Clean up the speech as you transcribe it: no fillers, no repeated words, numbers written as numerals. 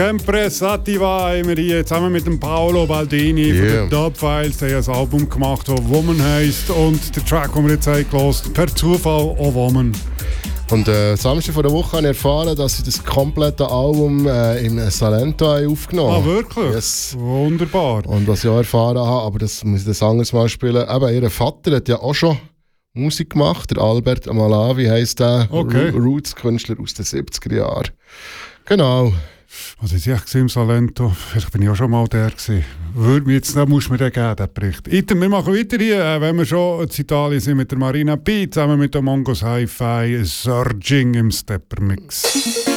Sempre Sativa haben wir hier zusammen mit dem Paolo Baldini von den Dub Files. Die haben ein Album gemacht, das Woman heisst. Und der Track, den wir jetzt haben gehört, per Zufall auch Woman. Und Samstag vor der Woche habe ich erfahren, dass sie das komplette Album im Salento aufgenommen haben. Ah, wirklich? Yes. Wunderbar. Und was ich auch erfahren habe, aber das muss ich das anderes Mal spielen, eben, ihr Vater hat ja auch schon Musik gemacht, der Albert Malawi heisst der, okay. Roots-Künstler aus den 70er Jahren. Genau. Was ist ich im Salento? Vielleicht bin ich auch schon mal der gewesen. Würde mir jetzt, da musst du mir den geben, den Bericht. Wir machen weiter hier, wenn wir schon in Italien sind, mit der Marina P. zusammen mit der Mongos Hi-Fi, Surging im Stepper Mix.